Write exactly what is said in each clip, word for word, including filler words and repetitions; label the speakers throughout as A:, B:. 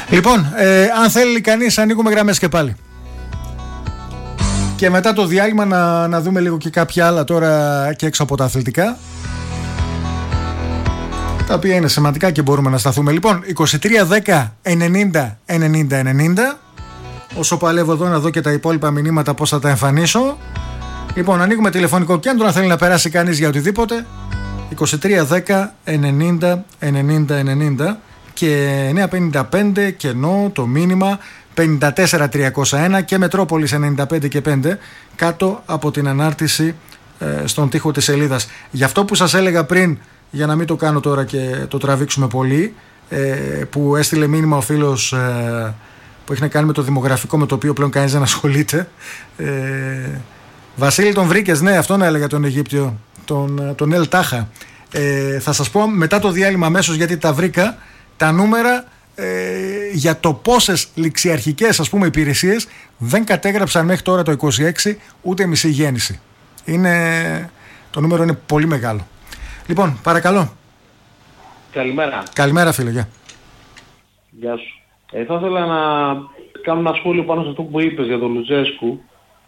A: Λοιπόν, ε, αν θέλει κανείς, ανοίγουμε γραμμές και πάλι. Και μετά το διάλειμμα να, να δούμε λίγο και κάποια άλλα τώρα και έξω από τα αθλητικά, τα οποία είναι σημαντικά και μπορούμε να σταθούμε. Λοιπόν, είκοσι τρία δέκα ενενήντα ενενήντα ενενήντα. Όσο παλεύω εδώ να δω και τα υπόλοιπα μηνύματα πώς θα τα εμφανίσω. Λοιπόν, ανοίγουμε τηλεφωνικό κέντρο αν θέλει να περάσει κανείς για οτιδήποτε. είκοσι τρία δέκα ενενήντα ενενήντα ενενήντα και εννιά πενήντα πέντε κενό το μήνυμα πενήντα τέσσερα τριακόσια ένα και Μετρόπολης ενενήντα πέντε και πέντε κάτω από την ανάρτηση ε, στον τοίχο της σελίδας. Γι' αυτό που σας έλεγα πριν, για να μην το κάνω τώρα και το τραβήξουμε πολύ, ε, που έστειλε μήνυμα ο φίλος ε, που έχει να κάνει με το δημογραφικό, με το οποίο πλέον κανείς δεν ασχολείται. Ε, Βασίλη, τον βρήκες? Ναι, αυτόν έλεγα, τον Αιγύπτιο, τον, τον Ελ Τάχα. Ε, θα σας πω μετά το διάλειμμα αμέσως, γιατί τα βρήκα τα νούμερα ε, για το πόσες ληξιαρχικές, ας πούμε, υπηρεσίες δεν κατέγραψαν μέχρι τώρα το είκοσι έξι ούτε μισή γέννηση. Είναι, το νούμερο είναι πολύ μεγάλο. Λοιπόν, παρακαλώ.
B: Καλημέρα.
A: Καλημέρα, φίλε. Γεια.
B: Γεια σου. Ε, θα ήθελα να κάνω ένα σχόλιο πάνω σε αυτό που είπες για τον Λουτσέσκου,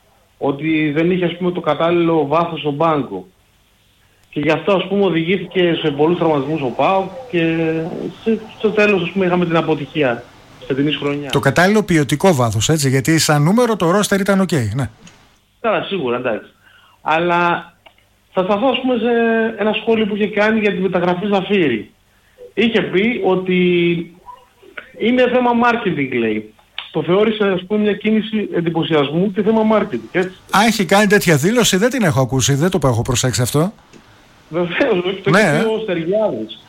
B: ότι δεν είχε, ας πούμε, το κατάλληλο βάθος στον πάγκο. Και γι' αυτό, ας πούμε, οδηγήθηκε σε πολλούς τραυματισμούς ο ΠΑΟΚ και στο τέλος, ας πούμε, είχαμε την αποτυχία στη φετινή χρονιά.
A: Το κατάλληλο ποιοτικό βάθος, έτσι, γιατί σαν νούμερο το ρόστερ ήταν οκ, okay, ναι.
B: Καλά, σίγουρα, εντάξει. Αλλά θα σταθώ, ας πούμε, σε ένα σχόλιο που είχε κάνει για τη μεταγραφή Ζαφύρη. Είχε πει ότι είναι θέμα marketing, λέει. Το θεώρησε, ας πούμε, μια κίνηση εντυπωσιασμού και θέμα marketing, έτσι.
A: Αν έχει κάνει τέτοια δήλωση, δεν την έχω ακούσει, δεν το έχω προσέξει αυτό.
B: Βεβαίως, το έχει πει ο Στεριάδης,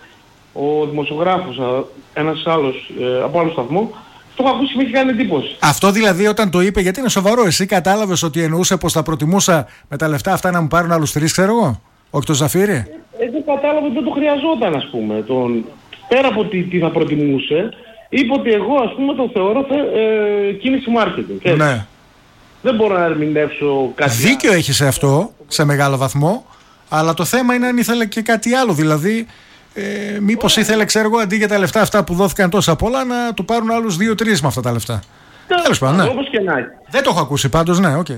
B: ο δημοσιογράφος, ένας άλλος ε, από άλλο σταθμό. Το έχω ακούσει και με έχει κάνει εντύπωση.
A: Αυτό δηλαδή όταν το είπε, γιατί είναι σοβαρό, εσύ κατάλαβες ότι εννοούσε πως θα προτιμούσα με τα λεφτά αυτά να μου πάρουν άλλους τρεις, ξέρω εγώ, όχι το Ζαφύρι?
B: Ε, εγώ κατάλαβα ότι δεν το χρειαζόταν, ας πούμε. Τον... Πέρα από τι, τι θα προτιμούσε, είπε ότι εγώ, ας πούμε, το θεωρώ ε, κίνηση marketing.
A: Ναι.
B: Δεν μπορώ να ερμηνεύσω κάτι.
A: Δίκιο άλλο. Έχει σε αυτό, σε μεγάλο βαθμό, αλλά το θέμα είναι αν ήθελε και κάτι άλλο. Δηλαδή, ε, μήπως ήθελε, ξέρω εγώ, αντί για τα λεφτά αυτά που δόθηκαν τόσα πολλά, να του πάρουν άλλους δύο-τρεις με αυτά τα λεφτά. Τέλος πάντων, ναι.
B: Όπως και να έχει.
A: Δεν το έχω ακούσει πάντως, ναι, οκ. Okay.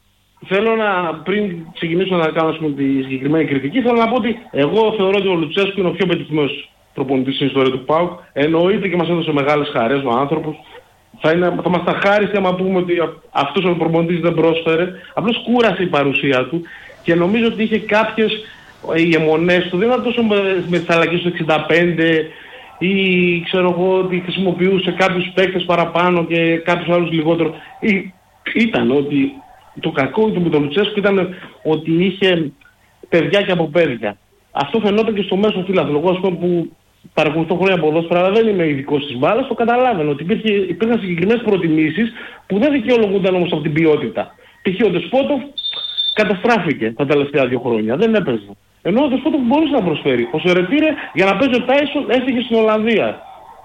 B: Θέλω να, πριν ξεκινήσω να κάνω, ας πούμε, τη συγκεκριμένη κριτική, θέλω να πω ότι εγώ θεωρώ ότι ο Λουτσέσκου είναι ο πιο πετυχημένος προπονητής στην ιστορία του ΠΑΟΚ. Εννοείται και μας έδωσε μεγάλες χαρές ο άνθρωπος. Θα, είναι, θα μας τα χάρισε άμα πούμε ότι αυτός ο προπονητής δεν πρόσφερε. Απλώς κούρασε η παρουσία του και νομίζω ότι είχε κάποιες ηγεμονές του. Δεν ήταν τόσο με, με τις αλλαγές του εξήντα πέντε ή ξέρω εγώ ότι χρησιμοποιούσε κάποιους παίκτες παραπάνω και κάποιους άλλους λιγότερο. Ή, ήταν ότι το κακό του με τον Λουτσέσκου ήταν ότι είχε παιδιά και από παιδιά. Αυτό φαινόταν και στο μέσο φύλαθλο. Εγώ, ας πούμε, που παρακολουθώ χρόνια ποδόσφαιρα, αλλά δεν είμαι ειδικός της μπάλας, το καταλάβαινε ότι υπήρχε, υπήρχαν συγκεκριμένες προτιμήσεις που δεν δικαιολογούνταν όμως από την ποιότητα. Π.χ. ο Ντεσπότοφ καταστράφηκε τα τελευταία δύο χρόνια, δεν έπαιζε. Ενώ ο Ντεσπότοφ μπορούσε να προσφέρει. Ο Σερετήρε για να παίζει ο Τάισον έφυγε στην Ολλανδία.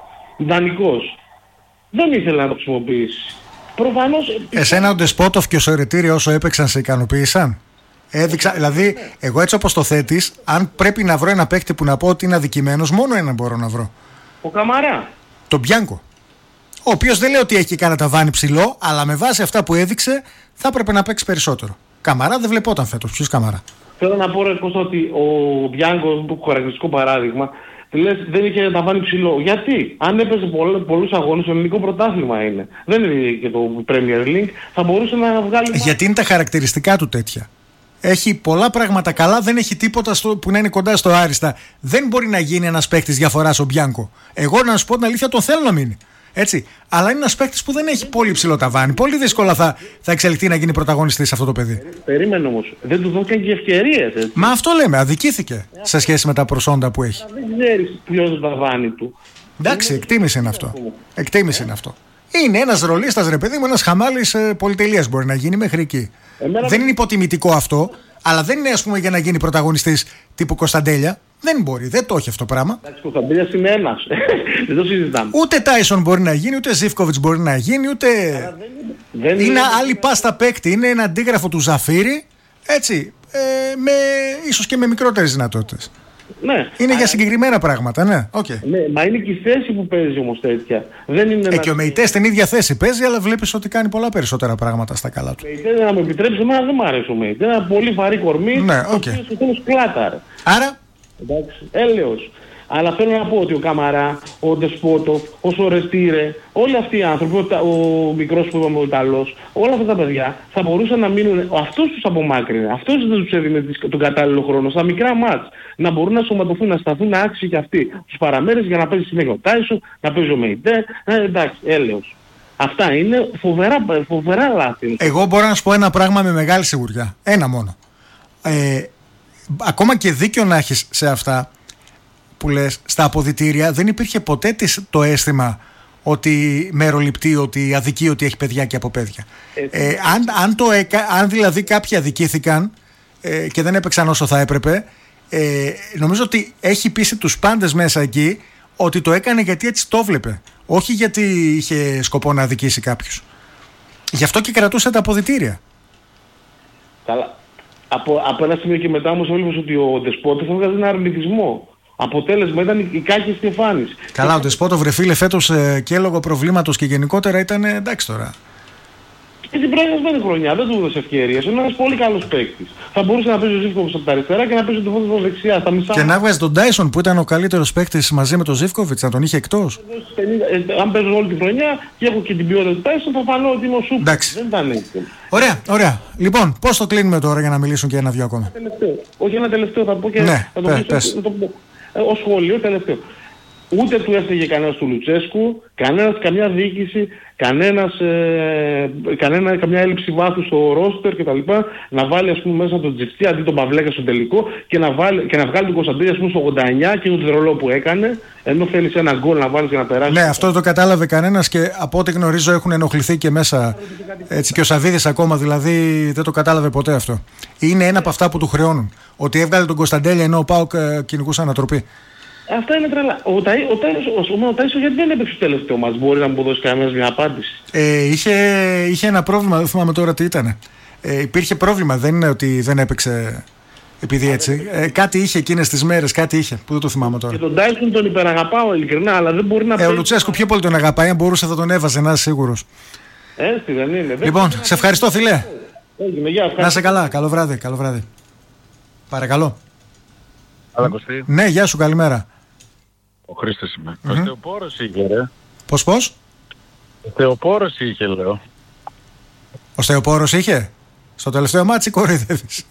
B: Δανεικός. Δεν ήθελε να το χρησιμοποιήσει. Προφανώς...
A: Εσένα ο Ντεσπότοφ και ο Σερετήρε όσο έπαιξαν σε ικανοποίησαν? Έδειξα, δηλαδή, εγώ έτσι όπως το θέτεις, αν πρέπει να βρω ένα παίκτη που να πω ότι είναι αδικημένος, μόνο έναν μπορώ να βρω.
B: Ο Καμαρά.
A: Τον Μπιάνκο. Ο οποίος δεν λέει ότι έχει κάνει ταβάνι ψηλό, αλλά με βάση αυτά που έδειξε θα έπρεπε να παίξει περισσότερο. Καμαρά δεν βλεπόταν φέτος. Ποιος Καμαρά?
B: Θέλω να πω, ρε Κώστα, ότι ο Μπιάνκο, το χαρακτηριστικό παράδειγμα, λες, δεν είχε ταβάνι ψηλό. Γιατί? Αν έπαιζε πολλούς αγώνες, το ελληνικό πρωτάθλημα είναι. Δεν είναι και το Premier League, θα μπορούσε να βγάλει...
A: Γιατί είναι τα χαρακτηριστικά του τέτοια. Έχει πολλά πράγματα καλά, δεν έχει τίποτα στο, που να είναι κοντά στο άριστα. Δεν μπορεί να γίνει ένας παίκτης διαφοράς ο Μπιάνκο. Εγώ να σου πω την αλήθεια, τον θέλω να μείνει. Έτσι. Αλλά είναι ένας παίκτης που δεν έχει πολύ ψηλό ταβάνι. Πολύ δύσκολα θα, θα εξελιχθεί να γίνει πρωταγωνιστής αυτό το παιδί.
B: Περίμενε όμως. Δεν του δόθηκαν και ευκαιρίες. Έτσι.
A: Μα αυτό λέμε. Αδικήθηκε σε σχέση με τα προσόντα που έχει.
B: Δεν ξέρεις ποιος είναι το ταβάνι του.
A: Εντάξει, εκτίμηση είναι αυτό. Εκτίμηση είναι αυτό. Είναι ένας ρολίστας, ρε παιδί μου, ένας χαμάλης ε, πολυτελείας μπορεί να γίνει μέχρι εκεί. Εμένα... Δεν είναι υποτιμητικό αυτό, αλλά δεν είναι, ας πούμε, για να γίνει πρωταγωνιστής τύπου Κωνσταντέλια. Δεν μπορεί, δεν το έχει αυτό το πράγμα.
B: Εντάξει, Κωνσταντέλιας είναι ένας. Δεν το συζητάμε.
A: Ούτε Τάισον μπορεί να γίνει, ούτε Ζίβκοβιτς μπορεί να γίνει, ούτε.
B: Δεν είναι, δεν
A: είναι,
B: είναι
A: άλλη πάστα παίκτη. Είναι ένα αντίγραφο του Ζαφύρι, έτσι. Ε, με, ίσως και με μικρότερες δυνατότητες.
B: Ναι.
A: Είναι για συγκεκριμένα πράγματα, ναι. Okay.
B: Ναι, μα είναι και η θέση που παίζει όμως τέτοια. Δεν είναι
A: ε,
B: ένα...
A: και ο Μεϊτέ στην ίδια θέση παίζει, αλλά βλέπεις ότι κάνει πολλά περισσότερα πράγματα στα καλά του.
B: Μεϊτέ, να μου επιτρέψει, εμένα δεν μου αρέσει ο Μεϊτέ. Είναι ένα πολύ βαρύ κορμί.
A: Ναι, οκ.
B: Okay. Είναι κλάταρ.
A: Άρα.
B: Εντάξει, έλεος. Αλλά θέλω να πω ότι ο Καμαρά, ο Ντεσπότοφ, ο Σορετήρε, όλοι αυτοί οι άνθρωποι, ο, ο μικρός που είπαμε ο Ιταλός, όλα αυτά τα παιδιά θα μπορούσαν να μείνουν, αυτός τους απομάκρυνε, αυτός δεν τους έδινε τον κατάλληλο χρόνο, στα μικρά μάτς, να μπορούν να σωματωθούν, να σταθούν άξιοι και αυτοί. Τους παραμέρες για να παίζει συνέχεια ο Τάισον, να παίζει ο Μεϊτέ, ε, εντάξει, έλεος. Αυτά είναι φοβερά, φοβερά λάθη.
A: Εγώ μπορώ να σου πω ένα πράγμα με μεγάλη σιγουριά. Ένα μόνο. Ε, ακόμα και δίκιο να έχεις σε αυτά που λες, στα αποδυτήρια δεν υπήρχε ποτέ το αίσθημα ότι μεροληπτεί, ότι αδικεί, ότι έχει παιδιά και από παιδιά. Ε, αν, αν, το έκα, αν δηλαδή κάποιοι αδικήθηκαν ε, και δεν έπαιξαν όσο θα έπρεπε, ε, νομίζω ότι έχει πείσει τους πάντες μέσα εκεί ότι το έκανε γιατί έτσι το βλέπε. Όχι γιατί είχε σκοπό να αδικήσει κάποιους. Γι' αυτό και κρατούσε τα αποδυτήρια.
B: Καλά. Από, από ένα σημείο και μετά όμως έβλεπες ότι ο Ντεσπότοφ έβγαζε ένα αρνητισμό. Αποτέλεσμα ήταν η κάκιστη εμφάνιση. Καλά,
A: ο Ντεσπότοφ ρε φίλε φέτος ε, και λόγω προβλήματος και γενικότερα ήταν ε, εντάξει τώρα.
B: Και την προηγούμενη χρονιά δεν του έδωσε ευκαιρίες. Είναι ένας πολύ καλός παίκτης. Θα μπορούσε να παίζει ο Ζίβκοβιτς από τα αριστερά και να παίζει τον Ντεσπότοφ δεξιά. Στα μισά.
A: Και να βγάζει τον Τάισον που ήταν ο καλύτερος παίκτης μαζί με τον Ζίβκοβιτς, να τον είχε εκτός.
B: Ε, αν παίζω όλη τη χρονιά και έχω και την ποιότητα του Τάισον, θα φανώ ότι είμαι ο Σούπερ. Δεν ήταν έτσι.
A: Ωραία, ωραία. Λοιπόν, πώς το κλείνουμε τώρα για να μιλήσουν και ένα-δυο ακόμα.
B: Όχι ένα τελευταίο, θα πω και
A: ναι,
B: θα το πες, πες. Το πω. Ως σχολείο τελευταίο. Ούτε του έφταιγε κανένας του Λουτσέσκου, κανένας, καμιά διοίκηση, κανένας, ε, κανένα, καμιά έλλειψη βάθους στο ρόστερ κτλ. Να βάλει ας πούμε μέσα τον Τζιφτή αντί τον Παυλέκα στο τελικό και να, βάλει, και να βγάλει τον Κωνσταντίνη ας πούμε στο ογδόντα εννιά και τον τρελό που έκανε, ενώ θέλεις ένα γκολ να βάλεις για να περάσει.
A: Ναι, αυτό δεν το κατάλαβε κανένας και από ό,τι γνωρίζω έχουν ενοχληθεί και μέσα. Έτσι, και ο Σαββίδης ακόμα δηλαδή δεν το κατάλαβε ποτέ αυτό. Είναι ένα από αυτά που του χρεώνουν. Ότι έβγαλε τον Κωνσταντέλια ενώ ο ΠΑΟΚ κυνηγούσε ανατροπή.
B: Αυτά είναι τρελά. Ο, ο, ο, ο Τάισον γιατί δεν έπαιξε στο τελευταίο μας, μπορεί να μου δώσει κανένας μια απάντηση.
A: Ε, είχε, είχε ένα πρόβλημα, δεν θυμάμαι τώρα τι ήταν. Ε, υπήρχε πρόβλημα, δεν είναι ότι δεν έπαιξε επειδή έτσι. Ε, κάτι είχε εκείνες τις μέρες, κάτι είχε, που δεν το θυμάμαι τώρα.
B: Και τον Τάισον τον υπεραγαπάω ειλικρινά, αλλά δεν μπορεί να
A: πει. Ε, ο Λουτσέσκου πιο πολύ τον αγαπάει, αν μπορούσε θα τον έβαζε, να είσαι σίγουρος.
B: Έτσι δεν είναι.
A: Λοιπόν, δεν σε ευχαριστώ φίλε.
B: Έγινε, γεια,
A: να είσαι καλά, καλό βράδυ, καλό βράδυ. Παρακαλώ.
C: Άλλα Κωστή.
A: Ναι, γεια σου, καλημέρα.
C: Ο Χρήστος είμαι. Mm-hmm. Ο Θεοπόρος είχε, ρε.
A: Πώς, πώς?
C: Ο Θεοπόρος είχε, λέω.
A: Ο Θεοπόρος είχε? Στο τελευταίο μάτσι κοροϊδεύεις.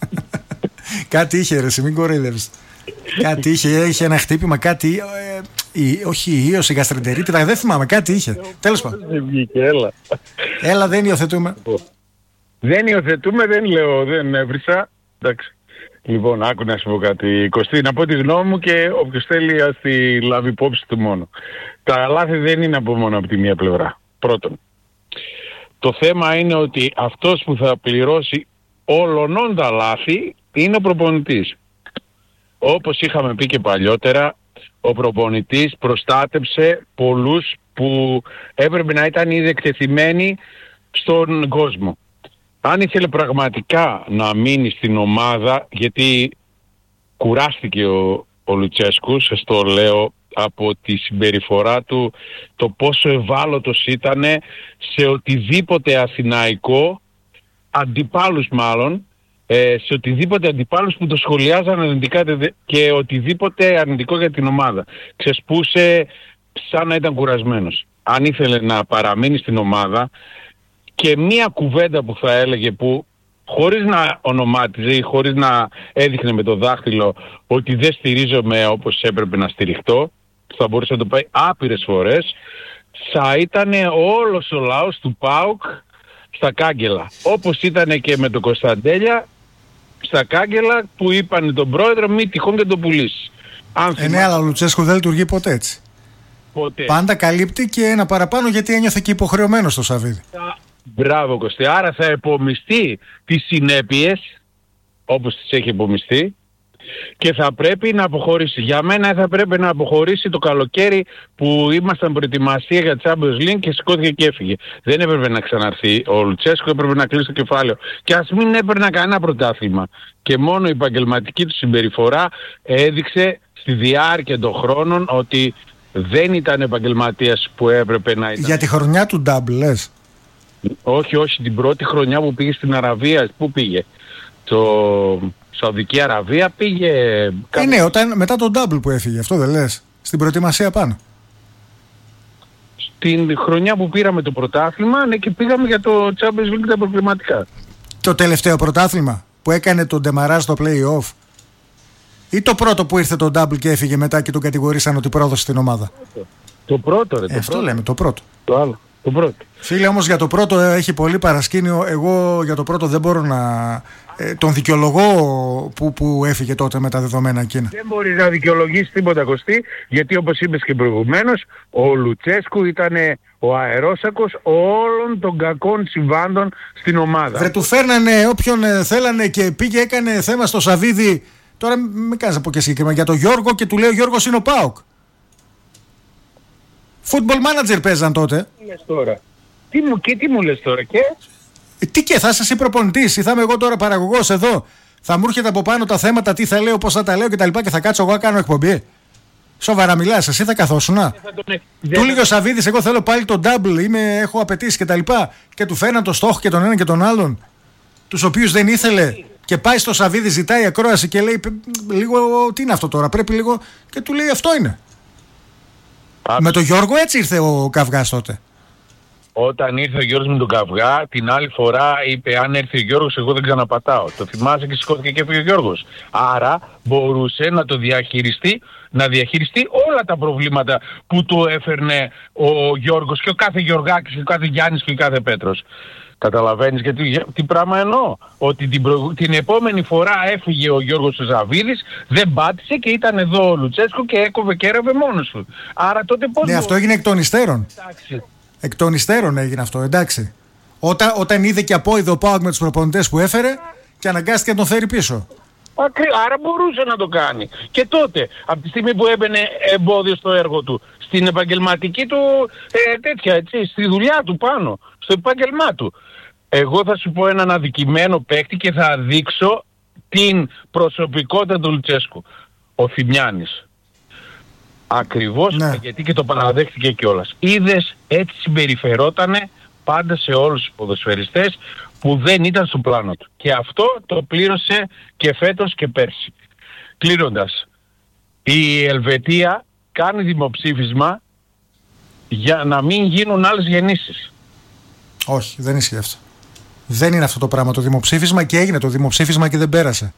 A: Κάτι είχε, ρε, εσύ, μην κοροϊδεύεις. Κάτι είχε, είχε ένα χτύπημα, κάτι... Ε, η, όχι η ίωση, η γαστρεντερίτιδα, δεν θυμάμαι, κάτι είχε. Τέλος πάντων.
C: Δεν βγήκε, έλα.
A: Έλα, δεν υιοθετούμε.
C: Δεν υιοθετούμε, δεν λέω, δεν έβρισα. Εντάξει. Λοιπόν, άκου να σου πω κάτι. Κωστή, να πω τη γνώμη μου και όποιος θέλει ας τη λάβει υπόψη του μόνο. Τα λάθη δεν είναι από μόνο από τη μία πλευρά. Πρώτον. Το θέμα είναι ότι αυτός που θα πληρώσει όλων τα λάθη είναι ο προπονητής. Όπως είχαμε πει και παλιότερα, ο προπονητής προστάτεψε πολλούς που έπρεπε να ήταν ήδη εκτεθειμένοι στον κόσμο. Αν ήθελε πραγματικά να μείνει στην ομάδα, γιατί κουράστηκε ο, ο Λουτσέσκου, σας το λέω, από τη συμπεριφορά του, το πόσο ευάλωτος ήταν σε οτιδήποτε αθηναϊκό, αντιπάλους μάλλον, ε, σε οτιδήποτε αντιπάλους που το σχολιάζαν αρνητικά και οτιδήποτε αρνητικό για την ομάδα. Ξεσπούσε σαν να ήταν κουρασμένος. Αν ήθελε να παραμείνει στην ομάδα, και μία κουβέντα που θα έλεγε που χωρίς να ονομάτιζε ή χωρίς να έδειχνε με το δάχτυλο ότι δεν στηρίζομαι όπως έπρεπε να στηριχτώ, θα μπορούσε να το πάει άπειρες φορές, θα ήταν όλος ο λαός του ΠΑΟΚ στα κάγκελα. Όπως ήταν και με τον Κωνσταντέλια στα κάγκελα που είπαν τον πρόεδρο μη τυχόν και τον πουλήσει.
A: Ε, ναι, αλλά ο Λουτσέσκου δεν λειτουργεί ποτέ έτσι.
C: Ποτέ.
A: Πάντα καλύπτει και ένα παραπάνω γιατί ένιωθε και υποχρεωμένος στο Σαββίδι.
C: Μπράβο Κωστή, άρα θα επομιστεί τις συνέπειες όπως τις έχει επομιστεί και θα πρέπει να αποχωρήσει. Για μένα θα πρέπει να αποχωρήσει το καλοκαίρι που ήμασταν προετοιμασία για Champions League και σηκώθηκε και έφυγε. Δεν έπρεπε να ξαναρθεί ο Λουτσέσκου, έπρεπε να κλείσει το κεφάλαιο. Και ας μην έπαιρνα κανένα πρωτάθλημα. Και μόνο η επαγγελματική του συμπεριφορά έδειξε στη διάρκεια των χρόνων ότι δεν ήταν επαγγελματίας που έπρεπε να ήταν.
A: Για τη χρονιά του double λες?
C: Όχι, όχι, την πρώτη χρονιά που πήγε στην Αραβία. Πού πήγε? Το Σαουδική Αραβία πήγε.
A: Ε, ναι, όταν, μετά τον double που έφυγε, αυτό δεν λες? Στην προετοιμασία πάνω.
C: Την χρονιά που πήραμε το πρωτάθλημα, ναι, και πήγαμε για το Champions League τα προβληματικά.
A: Το τελευταίο πρωτάθλημα που έκανε τον ντεμαράζ στο play-off, ή το πρώτο που ήρθε το double και έφυγε μετά και τον κατηγορήσαν ότι πρόδωσε την ομάδα?
C: Το πρώτο, ρε. Το
A: ε, αυτό
C: πρώτο.
A: λέμε, το πρώτο.
C: Το άλλο. Το πρώτο.
A: Φίλε, όμως για το πρώτο έχει πολύ παρασκήνιο. Εγώ για το πρώτο δεν μπορώ να ε, τον δικαιολογώ που, που έφυγε τότε με τα δεδομένα εκείνα.
C: Δεν μπορεί να δικαιολογήσει τίποτα, Κωστή, γιατί όπως είπες και προηγουμένως, ο Λουτσέσκου ήταν ο αερόσακος όλων των κακών συμβάντων στην ομάδα.
A: Βρε, του φέρνανε όποιον ε, θέλανε και πήγε, έκανε θέμα στο Σαβίδι. Τώρα μην κάνεις να πω και συγκεκριμένα για τον Γιώργο και του λέει ο Γιώργος είναι ο ΠΑΟΚ. Football manager παίζαν τότε.
C: Τι λες τώρα? Τι μου, και τι μου λες τώρα και?
A: Ε, τι και θα είσαι εσύ προπονητής ή θα είμαι εγώ τώρα παραγωγός εδώ? Θα μου έρχεται από πάνω τα θέματα, τι θα λέω, πώς θα τα λέω κτλ. Και, και θα κάτσω εγώ να κάνω εκπομπή? Σοβαρά μιλάς, εσύ θα καθόσουνα? Του λέει ο Σαβίδης, εγώ θέλω πάλι το double, είμαι, έχω απαιτήσεις κτλ. Και, και του φέρναν το στόχο και τον ένα και τον άλλον, τους οποίους δεν ήθελε. Και πάει στο Σαβίδη, ζητάει ακρόαση και λέει λίγο τι είναι αυτό τώρα, πρέπει λίγο. Και του λέει αυτό είναι. Α, με τον Γιώργο έτσι ήρθε ο Καυγάς τότε.
C: Όταν ήρθε ο Γιώργος με τον Καυγά, την άλλη φορά είπε αν έρθει ο Γιώργος εγώ δεν ξαναπατάω. Το θυμάσαι και σηκώθηκε και έφυγε ο Γιώργος. Άρα μπορούσε να το διαχειριστεί, να διαχειριστεί όλα τα προβλήματα που του έφερνε ο Γιώργος και ο κάθε Γιωργάκης και ο κάθε Γιάννης και ο κάθε Πέτρος. Καταλαβαίνεις γιατί τι πράγμα εννοώ? Ότι την, προ... την επόμενη φορά έφυγε ο Γιώργος Ζαβίδης, δεν πάτησε και ήταν εδώ ο Λουτσέσκου και έκοβε και έρευε μόνος του. Άρα τότε πώς...
A: Ναι, αυτό έγινε εκ των υστέρων.
C: Εντάξει.
A: Εκ των υστέρων έγινε αυτό, εντάξει. Όταν, όταν είδε και απόειδο ο ΠΑΟΚ με τους προπονητές που έφερε και αναγκάστηκε να τον φέρει πίσω.
C: Ακρι... Άρα μπορούσε να το κάνει. Και τότε, από τη στιγμή που έμπαινε εμπόδιο στο έργο του, στην επαγγελματική του ε, τέτοια, έτσι, στη δουλειά του πάνω, στο επάγγελμά του. Εγώ θα σου πω έναν αδικημένο παίκτη και θα δείξω την προσωπικότητα του Λουτσέσκου. Ο Θημιάνης. Ακριβώς, ναι. Γιατί και το παραδέχτηκε κιόλας. Είδες, έτσι συμπεριφερότανε πάντα σε όλους τους ποδοσφαιριστές που δεν ήταν στο πλάνο του. Και αυτό το πλήρωσε και φέτος και πέρσι. Κλείνοντας, η Ελβετία κάνει δημοψήφισμα για να μην γίνουν άλλες γεννήσεις.
A: Όχι, δεν ισχύει αυτό. Δεν είναι αυτό το πράγμα το δημοψήφισμα και έγινε το δημοψήφισμα και δεν πέρασε.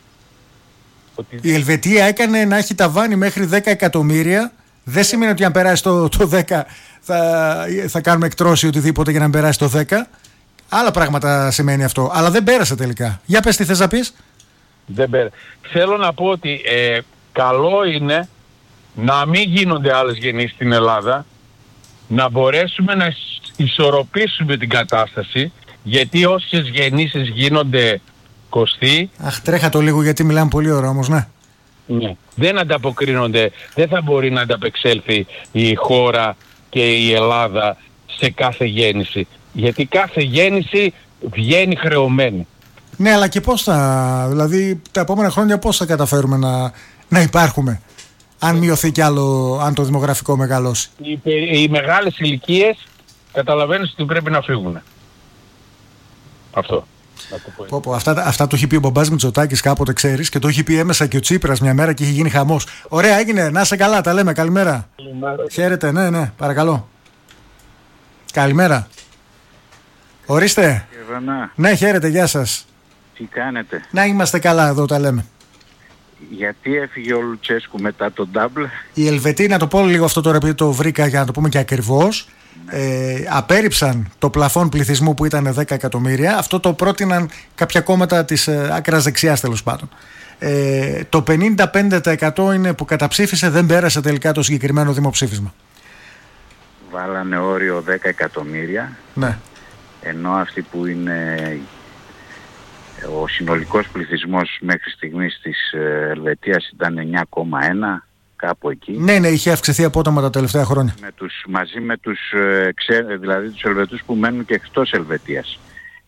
A: Ότι... Η Ελβετία έκανε να έχει ταβάνι μέχρι δέκα εκατομμύρια. Δεν σημαίνει ότι αν περάσει το, το δέκα θα, θα κάνουμε εκτρώσει οτιδήποτε για να περάσει το δέκα. Άλλα πράγματα σημαίνει αυτό. Αλλά δεν πέρασε τελικά. Για πες τι θες να πεις.
C: Δεν πέρασε. Θέλω να πω ότι ε, καλό είναι να μην γίνονται άλλες γεννήσεις στην Ελλάδα. Να μπορέσουμε να ισορροπήσουμε την κατάσταση. Γιατί όσες γεννήσεις γίνονται, Κωστή...
A: Αχ, τρέχα το λίγο γιατί μιλάμε πολύ ώρα όμως, ναι.
C: Ναι. Δεν ανταποκρίνονται, δεν θα μπορεί να ανταπεξέλθει η χώρα και η Ελλάδα σε κάθε γέννηση. Γιατί κάθε γέννηση βγαίνει χρεωμένη.
A: Ναι, αλλά και πώς θα... Δηλαδή τα επόμενα χρόνια πώς θα καταφέρουμε να, να υπάρχουμε, αν μειωθεί κι άλλο, αν το δημογραφικό μεγαλώσει.
C: Οι, οι μεγάλες ηλικίες καταλαβαίνεις ότι πρέπει να φύγουν. Αυτό.
A: Πω, πω, αυτά, αυτά το έχει πει ο Μπαμπάς Μητσοτάκης κάποτε, ξέρεις, και το έχει πει έμεσα και ο Τσίπρας μια μέρα και έχει γίνει χαμός. Ωραία, έγινε, να είσαι καλά, τα λέμε, καλημέρα.
C: Καλημέρα.
A: Χαίρετε, ναι, ναι, παρακαλώ. Καλημέρα. Ορίστε.
D: Εβανά.
A: Ναι, χαίρετε, γεια σας.
D: Τι κάνετε?
A: Να είμαστε καλά εδώ, τα λέμε.
D: Γιατί έφυγε ο Λουτσέσκου μετά τον double?
A: Οι Ελβετοί, να το πω λίγο αυτό τώρα επειδή το βρήκα για να το πούμε και ακριβώς, ε, απέρριψαν το πλαφόν πληθυσμού που ήταν δέκα εκατομμύρια. Αυτό το πρότειναν κάποια κόμματα της ε, άκρας δεξιάς τέλος πάντων. Ε, το πενήντα πέντε τοις εκατό είναι που καταψήφισε, δεν πέρασε τελικά το συγκεκριμένο δημοψήφισμα.
D: Βάλανε όριο δέκα εκατομμύρια.
A: Ναι.
D: Ενώ αυτοί που είναι ο συνολικός πληθυσμός μέχρι στιγμής της Ελβετίας ήταν εννιά κόμμα ένα, κάπου εκεί.
A: Ναι, ναι, είχε αυξηθεί απότομα τα τελευταία χρόνια.
D: Με τους, μαζί με τους, δηλαδή τους Ελβετούς που μένουν και εκτός Ελβετίας.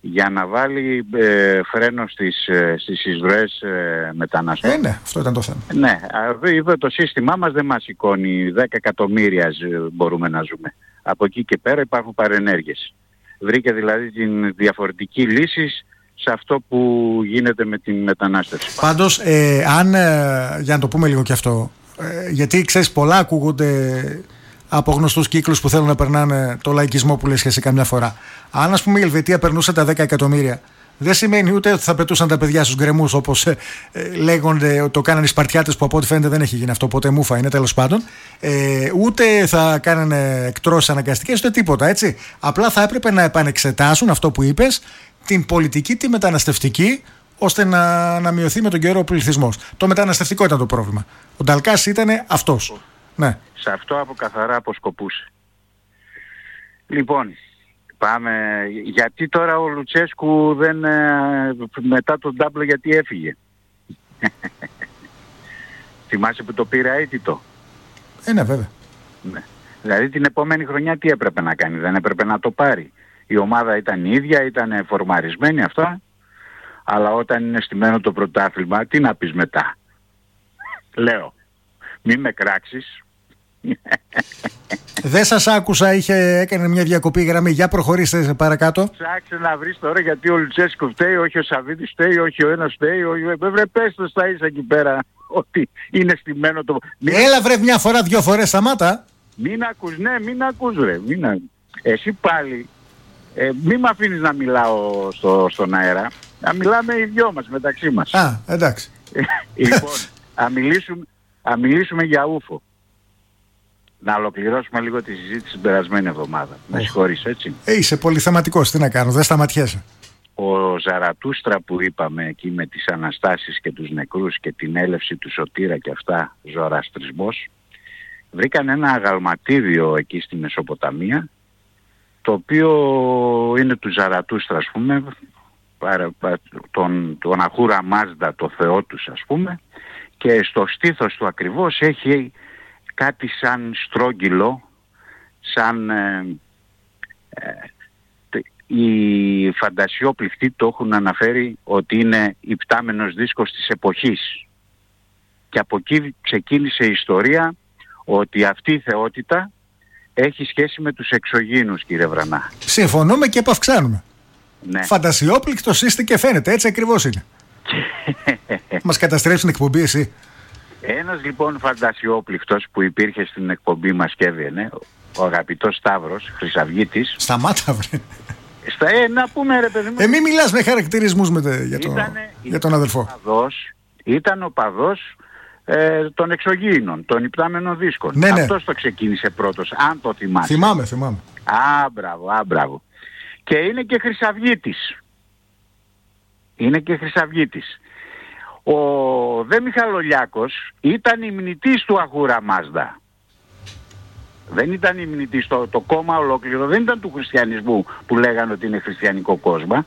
D: για να βάλει ε, φρένο στις, ε, στις εισρωές ε, μεταναστών.
A: Ε, ναι, αυτό ήταν το θέμα.
D: Ναι, είπε το σύστημά μας δεν μας σηκώνει, δέκα εκατομμύρια μπορούμε να ζούμε. Από εκεί και πέρα υπάρχουν παρενέργειες. Βρήκε δηλαδή την διαφορετική λύση σε αυτό που γίνεται με την μετανάστευση.
A: Πάντως, ε, αν, ε, για να το πούμε λίγο και αυτό, ε, γιατί ξέρεις πολλά ακούγονται από γνωστούς κύκλους που θέλουν να περνάνε το λαϊκισμό που λες και εσύ καμιά φορά. Αν ας πούμε η Ελβετία περνούσε τα δέκα εκατομμύρια, δεν σημαίνει ούτε ότι θα πετούσαν τα παιδιά στους γκρεμούς όπως ε, ε, λέγονται ότι το κάνανε οι Σπαρτιάτες, που από ό,τι φαίνεται δεν έχει γίνει αυτό, ποτέ μούφα είναι τέλος πάντων. Ε, ούτε θα κάνανε εκτρώσεις αναγκαστικές ούτε τίποτα, έτσι. Απλά θα έπρεπε να επανεξετάσουν αυτό που είπες, την πολιτική, τη μεταναστευτική, ώστε να, να μειωθεί με τον καιρό ο πληθυσμός. Το μεταναστευτικό ήταν το πρόβλημα. Ο Νταλκάς ήταν αυτός. Ναι.
D: Σε αυτό από καθαρά αποσκοπούσε. Λοιπόν, πάμε. Γιατί τώρα ο Λουτσέσκου δεν, μετά τον Ντάμπλο γιατί έφυγε? Θυμάσαι που το πήρε αίτητο?
A: Ε, ναι, βέβαια.
D: Ναι. Δηλαδή την επόμενη χρονιά τι έπρεπε να κάνει? Δεν έπρεπε να το πάρει? Η ομάδα ήταν η ίδια, ήταν φορμαρισμένη αυτά, αλλά όταν είναι στημένο το πρωτάθλημα, τι να πεις μετά? Λέω, μη με κράξεις.
A: Δεν σας άκουσα, είχε, έκανε μια διακοπή γραμμή. Για προχωρήστε παρακάτω.
D: Ψάξε να βρεις τώρα γιατί ο Λουτσέσκο φταίει, όχι ο Σαββίδης φταίει, όχι ο ένας φταίει, όχι... Βρε πες το στα ίσα εκεί πέρα ότι είναι στημένο το...
A: Έλα βρε μια φορά, δυο φορές, σταμάτα.
D: Μην ακούς, ναι, μην ακούς ρε. Μην ακούς. Εσύ πάλι, ε, μην με αφήνεις να μιλάω στο, στον αέρα, να μιλάμε οι δυο μας μεταξύ μας.
A: Α, εντάξει.
D: Λοιπόν, α μιλήσουμε, α μιλήσουμε για ούφο. Να ολοκληρώσουμε λίγο τη συζήτηση την περασμένη εβδομάδα. Με συγχωρείς, έτσι.
A: Ε, είσαι πολυθεματικός, τι να κάνω, δεν σταματιέσαι.
D: Ο Ζαρατούστρα που είπαμε εκεί με τις Αναστάσεις και τους νεκρούς και την έλευση του Σωτήρα και αυτά, ζωραστρισμός, βρήκαν ένα αγαλματίδιο εκεί στη Μεσοποταμία, το οποίο είναι του Ζαρατούστρα, ας πούμε, τον, τον Αχούρα Μάζδα, το θεό τους, ας πούμε, και στο στήθος του ακριβώς έχει κάτι σαν στρόγγυλο, σαν ε, ε, οι φαντασιόπληκτοι το έχουν αναφέρει ότι είναι υπτάμενος δίσκος της εποχής. Και από εκεί ξεκίνησε η ιστορία ότι αυτή η θεότητα έχει σχέση με τους εξωγήινους, κύριε Βρανά.
A: Συμφωνούμε και επαυξάνουμε.
D: Ναι.
A: Φαντασιόπληκτος είστε και φαίνεται, έτσι ακριβώς είναι. Μας καταστρέψουν εκπομπή εσύ.
D: Ένας λοιπόν φαντασιόπληκτος που υπήρχε στην εκπομπή μας και έβγαινε, ο αγαπητός Σταύρος, Χρυσαυγίτης.
A: Σταμάτα βρε.
D: Στα, ε, να πούμε ρε παιδί μου.
A: Ε, μη μιλάς με χαρακτηρισμούς με τε, για, το,
D: ήτανε,
A: για τον αδελφό.
D: Παδός, ήταν ο παδός ε, των εξωγήινων, των υπτάμενων δίσκων.
A: Ναι, ναι.
D: Αυτός το ξεκίνησε πρώτος, αν το θυμάσαι.
A: Θυμάμαι, θυμάμαι.
D: Α, μπράβο, α, μπράβο. Και είναι και Χρυσαυγίτης. Είναι και Χρυσαυγίτης. Ο Δε Μιχαλολιάκος ήταν υμνητής του Αχούρα Μάζδα. Δεν ήταν υμνητής, το, το κόμμα ολόκληρο δεν ήταν του χριστιανισμού που λέγανε ότι είναι χριστιανικό κόσμο.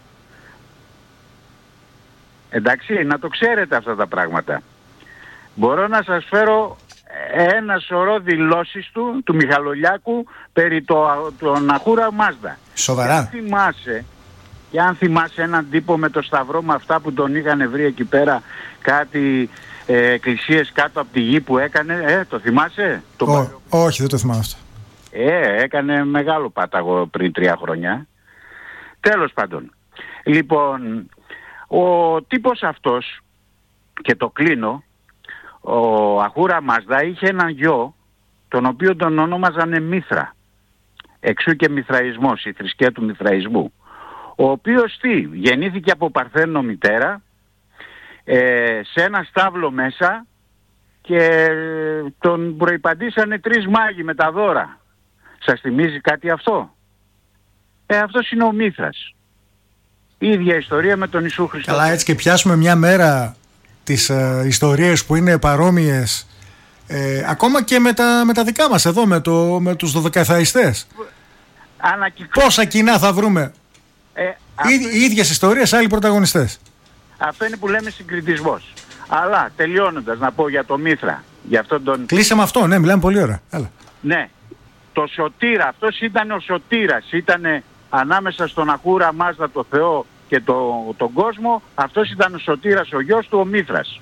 D: Εντάξει, να το ξέρετε αυτά τα πράγματα. Μπορώ να σας φέρω ένα σωρό δηλώσεις του, του Μιχαλολιάκου, περί το, τον Αχούρα Μάζδα.
A: Σοβαρά.
D: Και αν θυμάσαι, και αν θυμάσαι έναν τύπο με το σταυρό με αυτά που τον είχαν βρει εκεί πέρα, κάτι ε, εκκλησίες κάτω από τη γη που έκανε, ε, το θυμάσαι? Το
A: Ό, όχι, δεν το θυμάμαι αυτό.
D: Ε, έκανε μεγάλο πάταγο πριν τρία χρόνια. Τέλος πάντων. Λοιπόν, ο τύπος αυτός, και το κλείνω, ο Αχούρα Μάζδα είχε έναν γιο, τον οποίο τον ονόμαζανε Μήθρα. Εξού και Μηθραϊσμός, η θρησκεία του Μηθραϊσμού. Ο οποίος τι, γεννήθηκε από παρθένο μητέρα, ε, σε ένα στάβλο μέσα, και τον προϋπαντήσανε τρεις μάγοι με τα δώρα. Σας θυμίζει κάτι αυτό? Ε, αυτός είναι ο Μήθρας. Η ίδια ιστορία με τον Ιησού Χριστό.
A: Καλά, έτσι και πιάσουμε μια μέρα τις ε, ιστορίες που είναι παρόμοιες, ε, ακόμα και με τα, με τα δικά μας εδώ, με, το, με τους δωδεκαθαϊστές.
D: Ανακυκλώ...
A: Πόσα κοινά θα βρούμε.
D: Ε,
A: αυτό... Οι ίδιες ιστορίες, άλλοι πρωταγωνιστές.
D: Αυτό είναι που λέμε συγκριτισμός. Αλλά τελειώνοντας να πω για το Μήθρα, για αυτόν τον...
A: Κλείσε με αυτό, ναι, μιλάμε πολύ ώρα. Έλα.
D: Ναι, το Σωτήρα, αυτός ήταν ο Σωτήρας, ήταν ανάμεσα στον Αχούρα Μάζδα το Θεό και το, τον κόσμο, αυτός ήταν ο Σωτήρας ο γιος του, ο Μήθρας.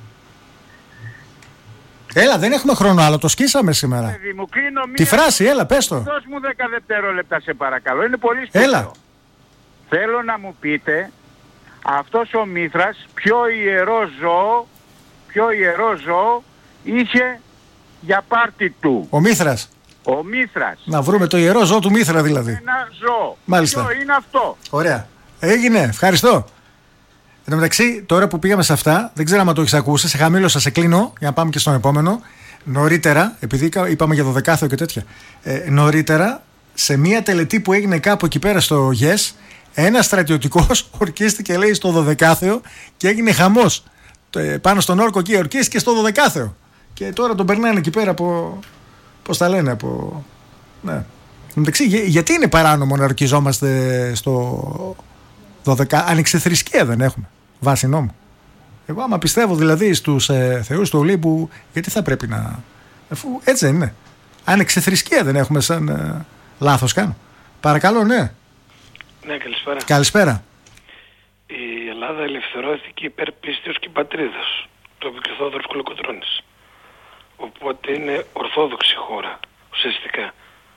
A: Έλα, δεν έχουμε χρόνο άλλο, το σκίσαμε σήμερα.
D: Παιδί μου, κλείνω μία...
A: Τη φράση, έλα, πες το.
D: Δώσ' μου δέκα δευτερόλεπτα σε παρακαλώ, είναι πολύ σπουδαίο.
A: Έλα.
D: Θέλω να μου πείτε, αυτός ο Μήθρας, ποιο ιερό ζώο, ποιο ιερό ζώο είχε για πάρτι του.
A: Ο Μήθρας.
D: Ο Μήθρας.
A: Να βρούμε το ιερό ζώο του Μήθρα δηλαδή.
D: Ένα ζώο.
A: Μάλιστα.
D: Ποιο είναι αυτό.
A: Ωραία. Έγινε, ευχαριστώ. Εν τω μεταξύ, τώρα που πήγαμε σε αυτά, δεν ξέρω αν το έχεις ακούσει, σε χαμήλωσα, σε κλείνω για να πάμε και στον επόμενο. Νωρίτερα, επειδή είπαμε για δωδεκάθεο και τέτοια, ε, νωρίτερα, σε μια τελετή που έγινε κάπου εκεί πέρα στο ΓΕΣ, ένας στρατιωτικός ορκίστηκε, λέει, στο δωδεκάθεο και έγινε χαμός. Ε, πάνω στον όρκο εκεί ορκίστηκε στο δωδεκάθεο. Και τώρα τον περνάνε εκεί πέρα από. Πώς τα λένε, από. Ναι. Εντάξει, για, γιατί είναι παράνομο να ορκιζόμαστε στο δώδεκα, ανεξιθρησκεία δεν έχουμε, βάσει νόμου. Εγώ άμα πιστεύω δηλαδή στους ε, θεούς του Ολύμπου, γιατί θα πρέπει να... Αφού έτσι δεν είναι. Ανεξιθρησκεία δεν έχουμε σαν ε, λάθος κάνω. Παρακαλώ, ναι.
E: Ναι, καλησπέρα.
A: Καλησπέρα.
E: Η Ελλάδα ελευθερώθηκε υπέρ πίστεως και πατρίδος, το Επικριθόδωρος Κολοκοτρώνης. Οπότε είναι ορθόδοξη χώρα, ουσιαστικά.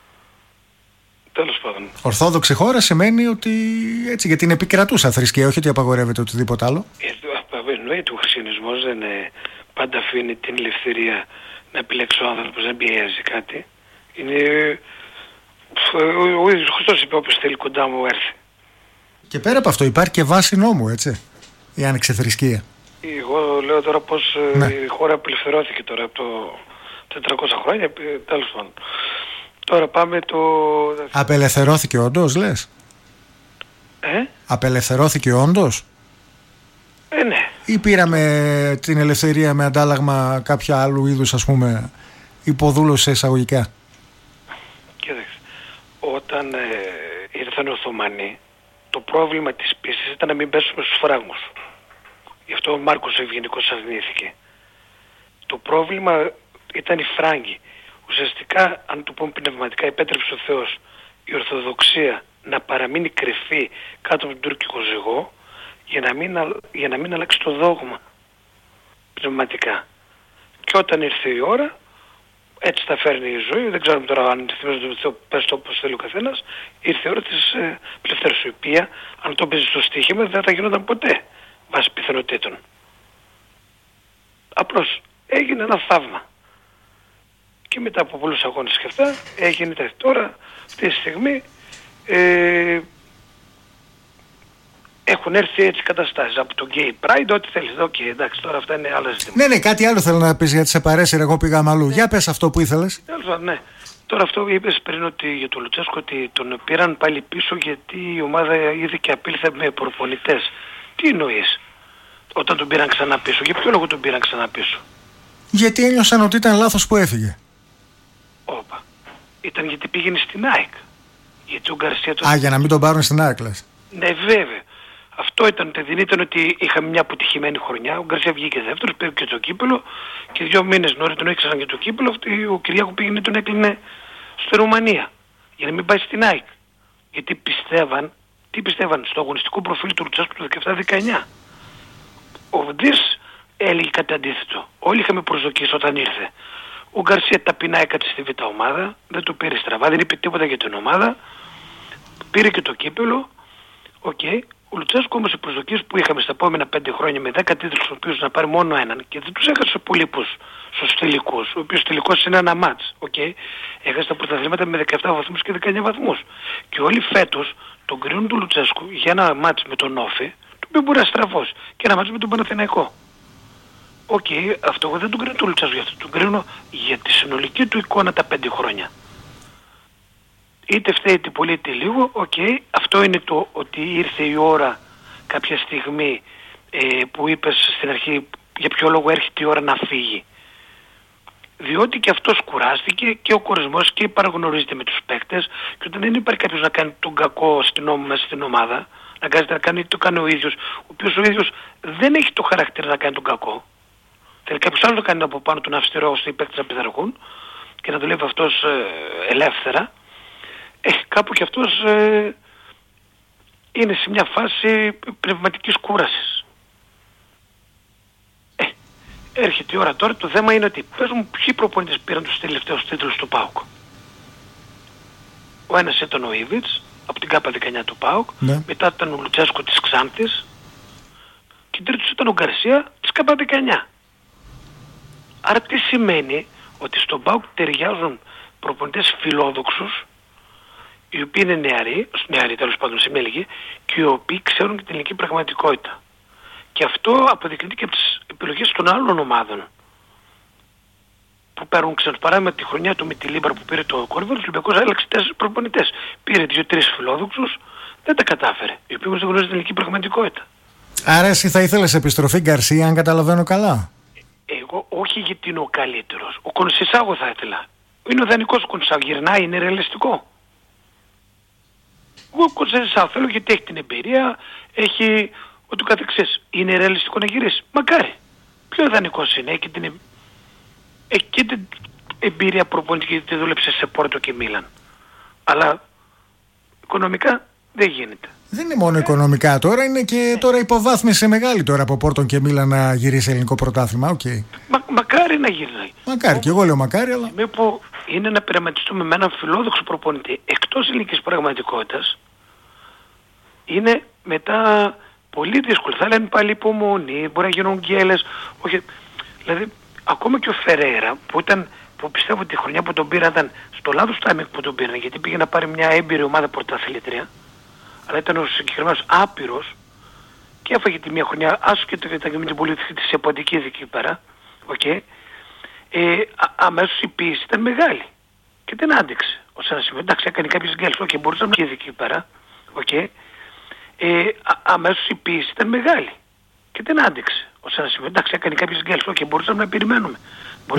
E: Τέλος πάντων.
A: Ορθόδοξη χώρα σημαίνει ότι έτσι, γιατί είναι επικρατούσα θρησκεία, όχι ότι απαγορεύεται οτιδήποτε άλλο.
E: Εννοείται, ο χριστιανισμός δεν είναι, πάντα αφήνει την ελευθερία να επιλέξει ο άνθρωπος, να πιέζει κάτι. Είναι, ο ίδιος Χριστός είπε, όποιος θέλει κοντά μου έρθει. Και
A: πέρα από αυτό υπάρχει και βάση νόμου, έτσι, η ανεξιθρησκεία.
E: Εγώ λέω τώρα πως
A: ναι.
E: η χώρα απελευθερώθηκε τώρα από το τετρακόσια χρόνια, τέλος πάντων. Τώρα πάμε το...
A: Απελευθερώθηκε όντως, λες?
E: Ε?
A: Απελευθερώθηκε όντως?
E: Ε, ναι.
A: Ή πήραμε την ελευθερία με αντάλλαγμα κάποια άλλου είδους, ας πούμε, υποδούλωση εισαγωγικά?
E: Κοίταξε, όταν ε, ήρθαν οι Οθωμανοί, το πρόβλημα της πίστης ήταν να μην πέσουμε στους φράγμους. Γι' αυτό ο Μάρκος ο Ευγενικός αρνήθηκε. Το πρόβλημα ήταν οι Φράγκοι. Ουσιαστικά, αν το πούμε πνευματικά, επέτρεψε ο Θεός η Ορθοδοξία να παραμείνει κρυφή κάτω από τον τουρκικό ζυγό για να μην, για να μην αλλάξει το δόγμα πνευματικά. Και όταν ήρθε η ώρα, έτσι θα φέρνει η ζωή, δεν ξέρουμε τώρα αν θυμίζονται, πες το όπως θέλει ο καθένας, ήρθε η ώρα της ε, ελευθέρωσης, η οποία αν το παίζει στο στοίχημα δεν θα γινόταν ποτέ βάσει πιθανότητων. Απλώς έγινε ένα θαύμα. Και μετά από πολλούς αγώνες και αυτά έγινε τώρα, αυτή τη στιγμή ε, έχουν έρθει έτσι καταστάσεις από το Gay Pride, ό,τι θέλεις. Οκ, okay, εντάξει, τώρα αυτά είναι άλλα ζητήματα.
A: Ναι, ναι, κάτι άλλο θέλω να πεις γιατί σε παρέσυρε, εγώ πήγα αλλού. Ναι. Για πες αυτό που ήθελες.
E: Τέλος, ναι. Τώρα αυτό είπες πριν ότι για τον Λουτσέσκο ότι τον πήραν πάλι πίσω γιατί η ομάδα είδε και απήλθε με προπονητές. Τι εννοείς όταν τον πήραν ξανά πίσω? Για ποιο λόγο τον πήραν ξανά πίσω?
A: Γιατί ένιωσαν ότι ήταν λάθος που έφυγε.
E: Όπα. Ήταν γιατί πήγαινε στην ΑΕΚ. Γιατί ο Γκαρσία τον...
A: Α, για να μην τον πάρουν στην ΑΕΚ, λες.
E: Ναι, βέβαια. Αυτό ήταν, δεν ήταν ότι είχαμε μια αποτυχημένη χρονιά. Ο Γκαρσία βγήκε δεύτερος, πήρε και το κύπελο και δύο μήνες νωρίτερα τον έξεραν και το κύπελο. Ο Κυριάκου πήγαινε τον έκλεινε στη Ρουμανία για να μην πάει στην ΑΕΚ. Γιατί πιστεύαν, τι πιστεύαν, στο αγωνιστικό προφίλ του Λουτσέσκου του δεκαεπτά δεκαεννιά. Ο Δης έλεγε κάτι αντίθετο. Όλοι είχαμε προσδοκίες όταν ήρθε. Ο Γκαρσία ταπεινά έκατσε στη β' ομάδα, δεν το πήρε στραβά, δεν είπε τίποτα για την ομάδα. Πήρε και το κύπελο. Οκ. Okay. Ο Λουτσέσκου όμως οι προσδοκίες που είχαμε στα επόμενα πέντε χρόνια με δέκα τίτλους, ο οποίος να πάρει μόνο έναν και δεν τους έχασε πολύ στους τελικούς, ο οποίος τελικός είναι ένα μάτς. Okay. Έχασε τα πρωταθλήματα με δεκαεπτά βαθμούς και δεκαεννιά βαθμούς. Και όλοι φέτος τον κρίνουν του Λουτσέσκου για ένα μάτς με τον Όφη, το οποίο μπορεί να στραφώσει, και ένα μάτς με τον Παναθηναϊκό. Οκ, okay, αυτό εγώ δεν τον κρίνω του Λουτσέσκου για αυτό, τον κρίνω για τη συνολική του εικόνα τα πέντε χρόνια. Είτε φταίει είτε πολύ είτε λίγο, οκ, okay, αυτό είναι το ότι ήρθε η ώρα κάποια στιγμή ε, που είπες στην αρχή για ποιο λόγο έρχεται η ώρα να φύγει. Διότι και αυτός κουράστηκε και ο κορισμός και παραγνωρίζεται με τους παίκτες και όταν δεν υπάρχει κάποιος να κάνει τον κακό στην, μέσα στην ομάδα, να κάνει, να κάνει, το κάνει ο ίδιος, ο οποίος ο ίδιος δεν έχει το χαρακτήρα να κάνει τον κακό. Θέλει κάποιος άλλος να κάνει από πάνω τον αυστηρό ώστε οι παίκτες να πειθαρχούν και να δουλεύει αυτός ε, ελεύθερα. Ε, κάπου και αυτός ε, είναι σε μια φάση πνευματικής κούρασης. Ε, έρχεται η ώρα τώρα, το θέμα είναι ότι πες μου ποιοι προπονητές πήραν τους τελευταίους τίτλους του ΠΑΟΚ. Ο ένας ήταν ο Ήβιτς, από την ΚΑΠΑ δεκαεννιά του ΠΑΟΚ,
A: ναι.
E: Μετά ήταν ο Λουτσέσκο της Ξάνθης και τρίτος ήταν ο Γκαρσία της ΚΑΠΑ δεκαεννιά. Άρα τι σημαίνει? Ότι στον ΠΑΟΚ ταιριάζουν προπονητές φιλόδοξους, οι οποίοι είναι νεαροί, νεαροί τέλος πάντων σε μια ηλικία, και οι οποίοι ξέρουν και την ελληνική πραγματικότητα. Και αυτό αποδεικνύεται και από τις επιλογές των άλλων ομάδων που παίρνουν ξένους. Παράδειγμα, τη χρονιά του με τη Λίμπρα που πήρε το Κόρβερ, ο Ολυμπιακός άλλαξε τέσσερις προπονητές. Πήρε δύο-τρεις φιλόδοξους, δεν τα κατάφερε. Οι οποίοι όμως δεν γνωρίζουν την ελληνική πραγματικότητα.
A: Άρα εσύ θα ήθελες επιστροφή Γκαρσία, αν καταλαβαίνω καλά?
E: Εγώ όχι γιατί είναι ο καλύτερος. Ο Κονσεσάγο θα ήθελα. Είναι ο δανεικός Κονσεσάγο. Γυρνάει, είναι ρεαλιστικό. Εγώ Κονσεσάγο θέλω γιατί έχει την εμπειρία, έχει ό,τι καθεξής. Είναι ρεαλιστικό να γυρίσει? Μακάρι. Πιο δανεικός είναι, έχει την, έχει και την εμπειρία προπονητική γιατί δούλεψε σε Πόρτο και Μίλαν. Αλλά οικονομικά δεν γίνεται.
A: Δεν είναι μόνο οικονομικά τώρα, είναι και τώρα υποβάθμιση μεγάλη τώρα από Πόρτον και Μίλαν να γυρίσει ελληνικό πρωτάθλημα. Okay.
E: Μα, μακάρι να γυρνάει.
A: Μακάρι, και εγώ λέω μακάρι, αλλά.
E: Με που είναι να πειραματιστούμε με έναν φιλόδοξο προπονητή εκτός ελληνικής πραγματικότητας, είναι μετά πολύ δύσκολο. Θα λένε πάλι υπομονή, μπορεί να γίνουν γκέλες. Όχι. Δηλαδή, ακόμα και ο Φερέιρα που ήταν. Που πιστεύω ότι τη χρονιά που τον πήραν ήταν στο λάθος timing που τον πήραν, γιατί πήγε να πάρει μια έμπειρη ομάδα πρωταθλήτρια, αλλά ήταν ο συγκεκριμένος άπειρος και έφαγε τη μία χρονιά, άσου και το και την πολιτική της επαντικής εκεί πέρα, okay. ε, α, αμέσως η πίεση ήταν μεγάλη και δεν άντεξε ως ένα σημείο. Εντάξει, έκανε κάποιες γκέλες, okay, μπορούσαμε να εκεί πέρα, okay. ε, α, αμέσως η πίεση ήταν μεγάλη και δεν άντεξε ως ένα σημείο. Εντάξει, έκανε κάποιες γκέλες, okay, μπορούσαμε να περιμένουμε.